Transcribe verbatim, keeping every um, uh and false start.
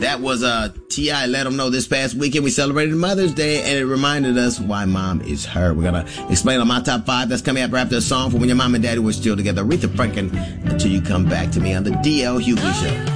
That was uh, T I Let Them Know this past weekend. We celebrated Mother's Day, and it reminded us why mom is her. We're going to explain on my top five. That's coming up after a song for when your mom and daddy were still together. Aretha Franklin, Until You Come Back to Me on the D L Hughley Show.